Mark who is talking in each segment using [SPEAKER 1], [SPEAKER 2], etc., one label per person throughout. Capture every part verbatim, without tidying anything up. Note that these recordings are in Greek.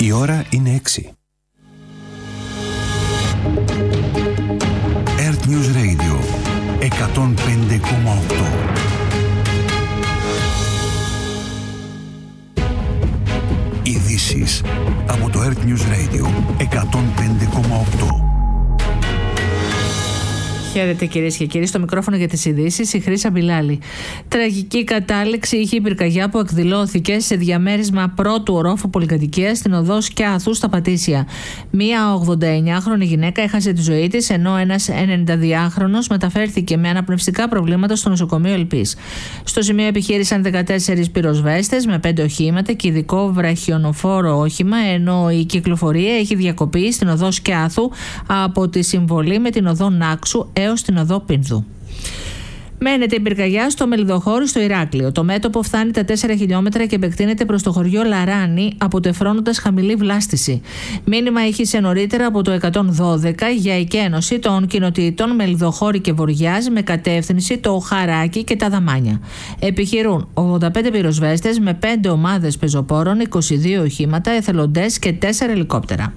[SPEAKER 1] Η ώρα είναι έξι. Earth News Radio εκατόν πέντε κόμμα οκτώ. Ειδήσεις από το Earth News Radio εκατόν πέντε κόμμα οκτώ.
[SPEAKER 2] Χαίρετε κυρίες και κύριοι, στο μικρόφωνο για τις ειδήσεις η Χρύσα Μπιλάλη. Τραγική κατάληξη είχε η πυρκαγιά που εκδηλώθηκε σε διαμέρισμα πρώτου ορόφου πολυκατοικίας στην οδό Σκιάθου στα Πατήσια. Μία ογδονταεννιάχρονη γυναίκα έχασε τη ζωή της, ενώ ένας ενενηνταδυάχρονος μεταφέρθηκε με αναπνευστικά προβλήματα στο νοσοκομείο Ελπής. Στο σημείο επιχείρησαν δεκατέσσερις πυροσβέστες με πέντε οχήματα και ειδικό βραχιονοφόρο όχημα, ενώ η κυκλοφορία έχει διακοπεί στην οδό Σκιάθου από τη συμβολή με την οδό Νάξου έως την οδό Πίνδου. Μένεται η πυρκαγιά στο Μελιδοχώρι στο Ηράκλειο. Το μέτωπο φτάνει τα τέσσερα χιλιόμετρα και επεκτείνεται προς το χωριό Λαράνι, αποτεφρώνοντας χαμηλή βλάστηση. Μήνυμα ήχησε νωρίτερα από το εκατόν δώδεκα για εκένωση των κοινοτήτων Μελιδοχώρι και Βοριάς με κατεύθυνση το Χαράκι και τα Δαμάνια. Επιχειρούν ογδόντα πέντε πυροσβέστες με πέντε ομάδες πεζοπόρων, είκοσι δύο οχήματα, εθελοντές και τέσσερα ελικόπτερα.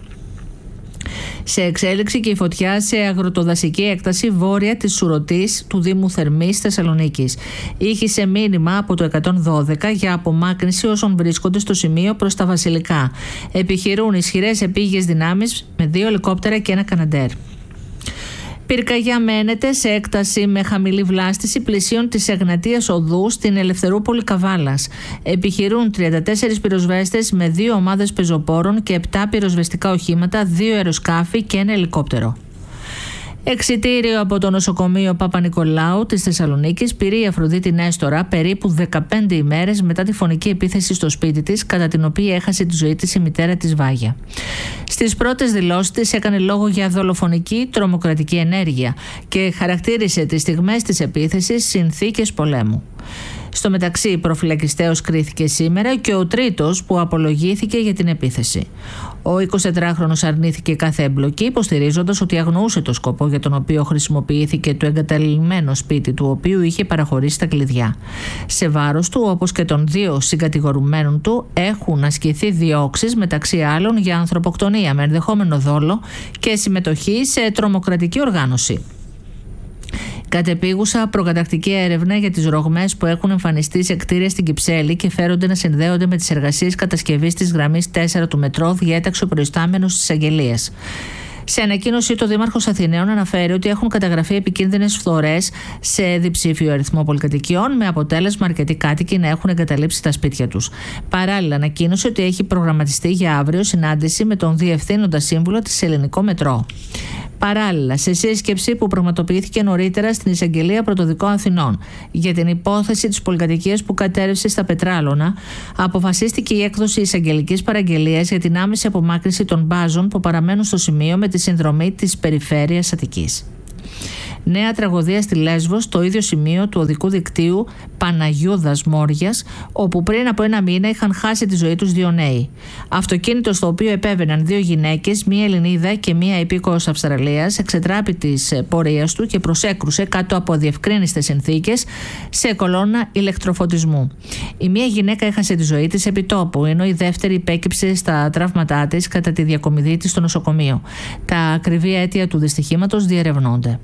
[SPEAKER 2] Σε εξέλιξη και η φωτιά σε αγροτοδασική έκταση βόρεια της Σουρωτής του Δήμου Θερμής Θεσσαλονίκης. Ήχησε μήνυμα από το εκατόν δώδεκα για απομάκρυνση όσων βρίσκονται στο σημείο προς τα Βασιλικά. Επιχειρούν ισχυρές επίγειες δυνάμεις με δύο ελικόπτερα και ένα καναντέρ. Πυρκαγιά μένεται σε έκταση με χαμηλή βλάστηση πλησίων της Εγνατίας Οδού στην Ελευθερούπολη Καβάλας. Επιχειρούν τριάντα τέσσερις πυροσβέστες με δύο ομάδες πεζοπόρων και επτά πυροσβεστικά οχήματα, δύο αεροσκάφη και ένα ελικόπτερο. Εξιτήριο από το νοσοκομείο Παπα-Νικολάου της Θεσσαλονίκης πήρε η Αφροδίτη Νέστορα περίπου δεκαπέντε ημέρες μετά τη φωνική επίθεση στο σπίτι της, κατά την οποία έχασε τη ζωή της η μητέρα της Βάγια. Στις πρώτες δηλώσεις της έκανε λόγο για δολοφονική τρομοκρατική ενέργεια και χαρακτήρισε τις στιγμές της επίθεσης συνθήκες πολέμου. Στο μεταξύ, προφυλακιστέως κρίθηκε σήμερα και ο τρίτος που απολογήθηκε για την επίθεση. Ο εικοσιτετράχρονος αρνήθηκε κάθε εμπλοκή, υποστηρίζοντας ότι αγνοούσε το σκοπό για τον οποίο χρησιμοποιήθηκε το εγκαταλειμμένο σπίτι του, οποίου είχε παραχωρήσει τα κλειδιά. Σε βάρος του, όπως και των δύο συγκατηγορουμένων του, έχουν ασκηθεί διώξεις, μεταξύ άλλων για ανθρωποκτονία με ενδεχόμενο δόλο και συμμετοχή σε τρομοκρατική οργάνωση. Κατεπίγουσα προκαταρκτική έρευνα για τις ρογμές που έχουν εμφανιστεί σε κτίρια στην Κυψέλη και φέρονται να συνδέονται με τις εργασίες κατασκευής της γραμμής τέσσερα του μετρό, διέταξε ο προϊστάμενος της εισαγγελίας. Σε ανακοίνωση, το Δήμαρχος Αθηναίων αναφέρει ότι έχουν καταγραφεί επικίνδυνες φθορές σε διψήφιο αριθμό πολυκατοικιών, με αποτέλεσμα αρκετοί κάτοικοι να έχουν εγκαταλείψει τα σπίτια τους. Παράλληλα, ανακοίνωσε ότι έχει προγραμματιστεί για αύριο συνάντηση με τον Διευθύνοντα Σύμβουλο της Ελληνικό Μετρό. Παράλληλα, σε σύσκεψη που πραγματοποιήθηκε νωρίτερα στην Εισαγγελία Πρωτοδικών Αθηνών για την υπόθεση της πολυκατοικίας που κατέρευσε στα Πετράλωνα, αποφασίστηκε η έκδοση εισαγγελικής παραγγελίας για την άμεση απομάκρυνση των μπάζων που παραμένουν στο σημείο με τη συνδρομή της Περιφέρειας Αττικής. Νέα τραγωδία στη Λέσβο, στο ίδιο σημείο του οδικού δικτύου Παναγιούδας Μόριας, όπου πριν από ένα μήνα είχαν χάσει τη ζωή τους δύο νέοι. Αυτοκίνητο στο οποίο επέβαιναν δύο γυναίκες, μία Ελληνίδα και μία υπήκοος Αυστραλίας, εξετράπη της πορείας του και προσέκρουσε κάτω από αδιευκρίνιστες συνθήκες σε κολόνα ηλεκτροφωτισμού. Η μία γυναίκα έχασε τη ζωή της επί τόπου, ενώ η δεύτερη υπέκυψε στα τραύματά της κατά τη διακομιδή της στο νοσοκομείο. Τα ακριβή αίτια του δυστυχήματος διερευνώνται.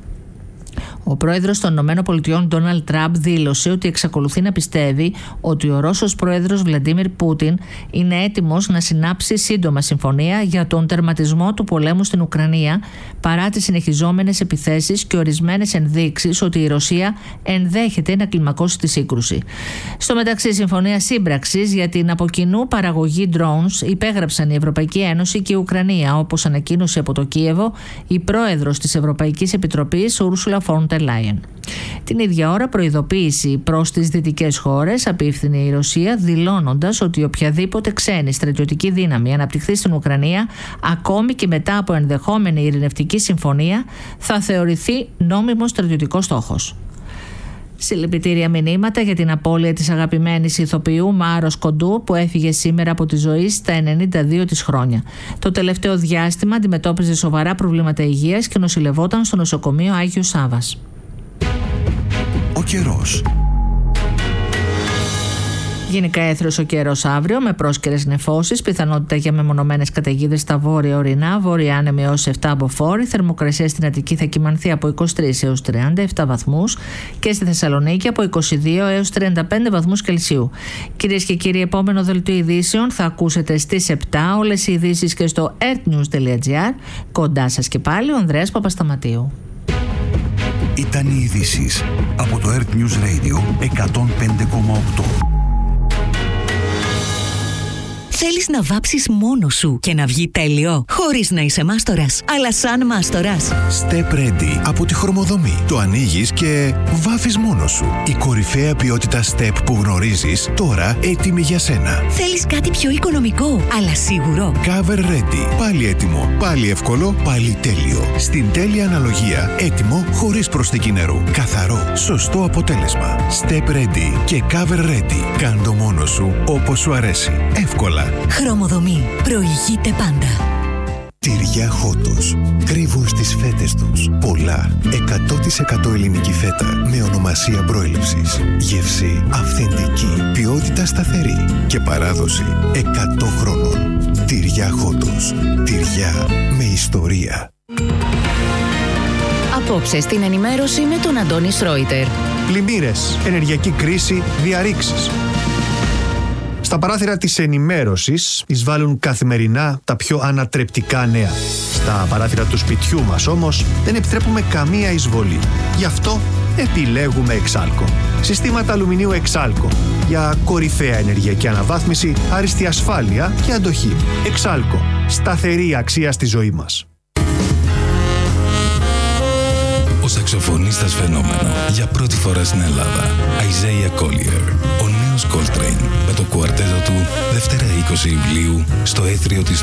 [SPEAKER 2] Ο πρόεδρος των ΗΠΑ Ντόναλντ Τραμπ δήλωσε ότι εξακολουθεί να πιστεύει ότι ο Ρώσος πρόεδρος Βλαντίμιρ Πούτιν είναι έτοιμος να συνάψει σύντομα συμφωνία για τον τερματισμό του πολέμου στην Ουκρανία, παρά τις συνεχιζόμενες επιθέσεις και ορισμένες ενδείξεις ότι η Ρωσία ενδέχεται να κλιμακώσει τη σύγκρουση. Στο μεταξύ, συμφωνία σύμπραξης για την από κοινού παραγωγή drones υπέγραψαν η Ευρωπαϊκή Ένωση και η Ουκρανία, όπως ανακοίνωσε από το Κίεβο η πρόεδρος της Ευρωπαϊκής Επιτροπής Ursula von der Leyen. Την ίδια ώρα, προειδοποίηση προς τις δυτικές χώρες απίφθινε η Ρωσία, δηλώνοντας ότι οποιαδήποτε ξένη στρατιωτική δύναμη αναπτυχθεί στην Ουκρανία, ακόμη και μετά από ενδεχόμενη ειρηνευτική συμφωνία, θα θεωρηθεί νόμιμος στρατιωτικός στόχος. Συλληπιτήρια μηνύματα για την απώλεια της αγαπημένης ηθοποιού Μάρος Κοντού, που έφυγε σήμερα από τη ζωή στα ενενήντα δύο της χρόνια. Το τελευταίο διάστημα αντιμετώπιζε σοβαρά προβλήματα υγείας και νοσηλευόταν στο νοσοκομείο Άγιος Σάββας.
[SPEAKER 1] Ο καιρός.
[SPEAKER 2] Γενικά έθριος ο καιρός αύριο με πρόσκαιρες νεφώσεις, πιθανότητα για μεμονωμένες καταιγίδες στα βόρεια ορεινά, βόρεια άνεμη έως επτά μποφόρ. Η θερμοκρασία στην Αττική θα κυμανθεί από είκοσι τρεις έως τριάντα επτά βαθμούς και στη Θεσσαλονίκη από είκοσι δύο έως τριάντα πέντε βαθμούς Κελσίου. Κυρίες και κύριοι, επόμενο δελτίο ειδήσεων θα ακούσετε στις επτά. Όλες οι ειδήσεις και στο earthnews.gr. Κοντά σας και πάλι ο Ανδρέας Παπασταματίου.
[SPEAKER 1] Ήταν οι ειδήσεις από το Earth News Radio εκατόν πέντε κόμμα οκτώ.
[SPEAKER 3] Θέλεις να βάψεις μόνος σου και να βγει τέλειο, χωρίς να είσαι μάστορας, αλλά σαν μάστορας.
[SPEAKER 4] Step Ready από τη Χρωμοδομή. Το ανοίγεις και βάφεις μόνος σου. Η κορυφαία ποιότητα Step που γνωρίζεις, τώρα έτοιμη για σένα.
[SPEAKER 3] Θέλεις κάτι πιο οικονομικό, αλλά σίγουρο.
[SPEAKER 4] Cover Ready. Πάλι έτοιμο, πάλι εύκολο, πάλι τέλειο. Στην τέλεια αναλογία, έτοιμο χωρίς προσθήκη νερού. Καθαρό, σωστό αποτέλεσμα. Step Ready και Cover Ready. Κάν' το μόνος σου όπως σου αρέσει. Εύκολα.
[SPEAKER 3] Χρωμοδομή. Προηγείται πάντα.
[SPEAKER 4] Τυριά Χότος. Κρύβουν στις φέτες τους πολλά. εκατό τοις εκατό ελληνική φέτα με ονομασία προέλευσης. Γεύση αυθεντική. Ποιότητα σταθερή. Και παράδοση εκατό χρόνων. Τυριά Χότος. Τυριά με ιστορία.
[SPEAKER 5] Απόψε στην ενημέρωση με τον Αντώνη Σρόιτερ.
[SPEAKER 6] Πλημμύρες, ενεργειακή κρίση, διαρρήξεις. Στα παράθυρα της ενημέρωσης εισβάλλουν καθημερινά τα πιο ανατρεπτικά νέα. Στα παράθυρα του σπιτιού μας όμως δεν επιτρέπουμε καμία εισβολή. Γι' αυτό επιλέγουμε Εξάλκο. Συστήματα αλουμινίου Εξάλκο για κορυφαία ενεργειακή αναβάθμιση, άριστη ασφάλεια και αντοχή. Εξάλκο. Σταθερή αξία στη ζωή μας.
[SPEAKER 7] Ο σαξοφωνίστας φαινόμενο για πρώτη φορά στην Ελλάδα. Isaiah Collier. Ο νέος Coltrane με το κουαρτέτο του Δευτέρα είκοσι Ιουλίου στο Έθριο της